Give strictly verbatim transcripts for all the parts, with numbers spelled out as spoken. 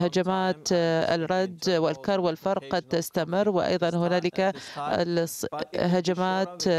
هجمات الرد والكر والفر قد تستمر، وأيضا هنالك هجمات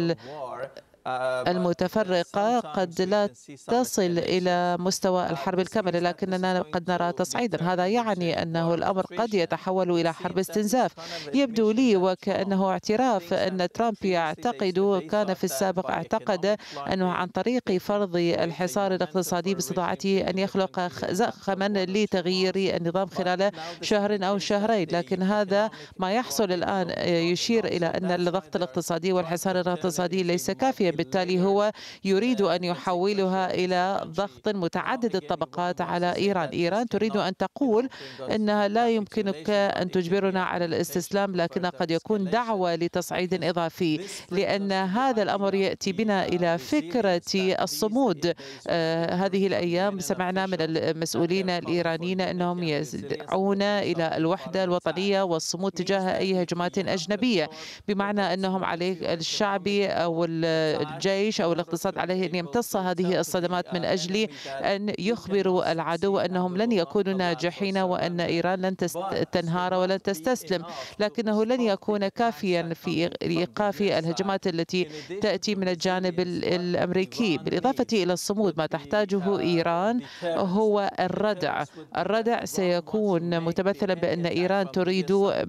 المتفرقة قد لا تصل إلى مستوى الحرب الكاملة، لكننا قد نرى تصعيدا. هذا يعني أنه الأمر قد يتحول إلى حرب استنزاف. يبدو لي وكأنه اعتراف أن ترامب يعتقد، كان في السابق اعتقد أنه عن طريق فرض الحصار الاقتصادي باستطاعته أن يخلق زخما لتغيير النظام خلال شهر أو شهرين، لكن هذا ما يحصل الآن يشير إلى أن الضغط الاقتصادي والحصار الاقتصادي ليس كافيا. بالتالي هو يريد أن يحولها إلى ضغط متعدد الطبقات على إيران. إيران تريد أن تقول أنها لا يمكنك أن تجبرنا على الاستسلام، لكن قد يكون دعوة لتصعيد إضافي، لأن هذا الأمر يأتي بنا إلى فكرة الصمود. آه هذه الأيام سمعنا من المسؤولين الإيرانيين أنهم يدعون إلى الوحدة الوطنية والصمود تجاه أي هجمات أجنبية، بمعنى أنهم عليه الشعب أو الجيش أو الاقتصاد عليه أن يمتص هذه الصدمات من أجل أن يخبروا العدو أنهم لن يكونوا ناجحين وأن إيران لن تنهار ولن تستسلم، لكنه لن يكون كافيا في إيقاف الهجمات التي تأتي من الجانب الأمريكي. بالإضافة إلى الصمود، ما تحتاجه إيران هو الردع. الردع سيكون متمثلا بأن إيران تريد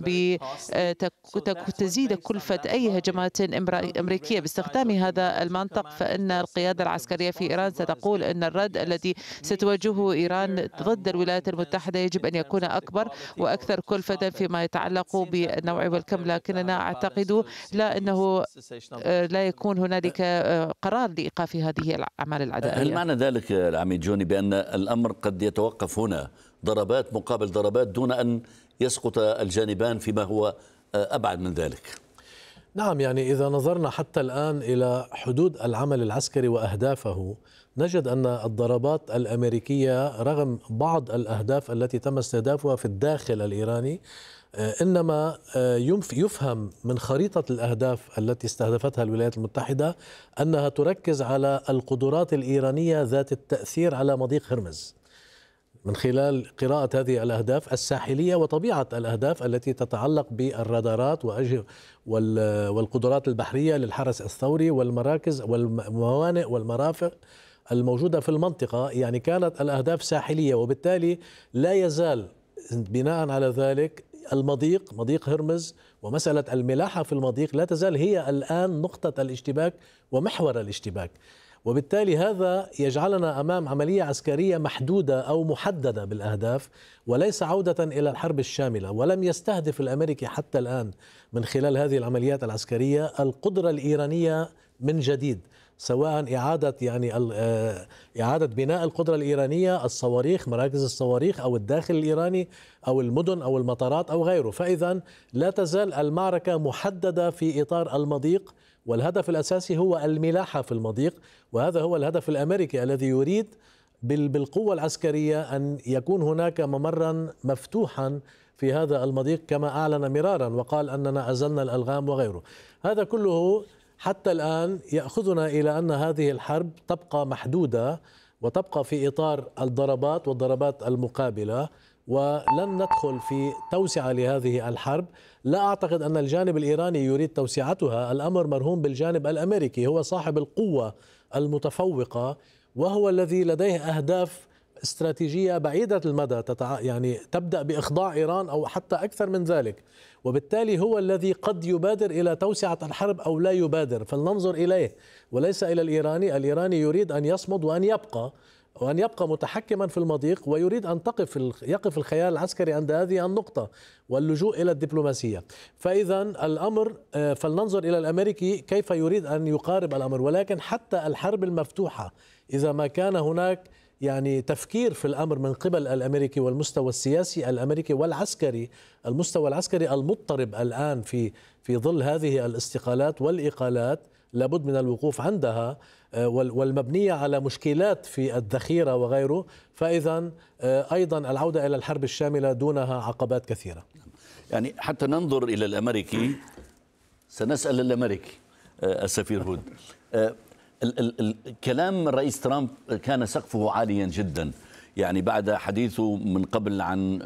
بتزيد كلفة أي هجمات أمريكية باستخدام هذا المنطق، فإن القيادة العسكرية في إيران ستقول أن الرد الذي ستواجهه إيران ضد الولايات المتحدة يجب أن يكون أكبر وأكثر كلفة فيما يتعلق بالنوع والكم، لكننا أعتقد لا أنه لا يكون هنالك قرار لإيقاف هذه الأعمال العدائية. هل معنى ذلك العميد جوني بأن الأمر قد يتوقف هنا، ضربات مقابل ضربات، دون أن يسقط الجانبان فيما هو أبعد من ذلك؟ نعم، يعني إذا نظرنا حتى الآن إلى حدود العمل العسكري وأهدافه، نجد أن الضربات الأمريكية رغم بعض الأهداف التي تم استهدافها في الداخل الإيراني، إنما يفهم من خريطة الأهداف التي استهدفتها الولايات المتحدة أنها تركز على القدرات الإيرانية ذات التأثير على مضيق هرمز، من خلال قراءة هذه الأهداف الساحلية وطبيعة الأهداف التي تتعلق بالرادارات والقدرات البحرية للحرس الثوري والمراكز والموانئ والمرافق الموجودة في المنطقة. يعني كانت الأهداف ساحلية، وبالتالي لا يزال بناء على ذلك المضيق، مضيق هرمز ومسألة الملاحة في المضيق لا تزال هي الآن نقطة الاشتباك ومحور الاشتباك، وبالتالي هذا يجعلنا أمام عملية عسكرية محدودة أو محددة بالأهداف، وليس عودة إلى الحرب الشاملة. ولم يستهدف الأمريكي حتى الآن من خلال هذه العمليات العسكرية القدرة الإيرانية من جديد، سواء إعادة يعني إعادة بناء القدرة الإيرانية، الصواريخ، مراكز الصواريخ، أو الداخل الإيراني أو المدن أو المطارات أو غيره. فإذا لا تزال المعركة محددة في إطار المضيق، والهدف الأساسي هو الملاحة في المضيق، وهذا هو الهدف الأمريكي الذي يريد بالقوة العسكرية أن يكون هناك ممرا مفتوحا في هذا المضيق، كما أعلن مرارا وقال أننا أزلنا الألغام وغيره. هذا كله حتى الآن يأخذنا إلى أن هذه الحرب تبقى محدودة وتبقى في إطار الضربات والضربات المقابلة، ولن ندخل في توسعة لهذه الحرب. لا أعتقد أن الجانب الإيراني يريد توسعتها، الأمر مرهون بالجانب الأمريكي، هو صاحب القوة المتفوقة وهو الذي لديه أهداف استراتيجية بعيدة المدى تتع... يعني تبدأ بإخضاع إيران أو حتى أكثر من ذلك، وبالتالي هو الذي قد يبادر إلى توسعة الحرب أو لا يبادر، فلننظر إليه وليس إلى الإيراني. الإيراني يريد أن يصمد وأن يبقى وأن يبقى متحكما في المضيق، ويريد أن تقف يقف الخيال العسكري عند هذه النقطة واللجوء إلى الدبلوماسية. فإذا الأمر فلننظر إلى الأمريكي كيف يريد أن يقارب الأمر. ولكن حتى الحرب المفتوحة إذا ما كان هناك يعني تفكير في الأمر من قبل الأمريكي والمستوى السياسي الأمريكي والعسكري، المستوى العسكري المضطرب الآن في في ظل هذه الاستقالات والإقالات، لابد من الوقوف عندها، والمبنية على مشكلات في الذخيرة وغيره. فإذا أيضا العودة إلى الحرب الشاملة دونها عقبات كثيرة. يعني حتى ننظر إلى الأمريكي، سنسأل الأمريكي السفير هود. الكلام الرئيس ترامب كان سقفه عاليا جدا، يعني بعد حديثه من قبل عن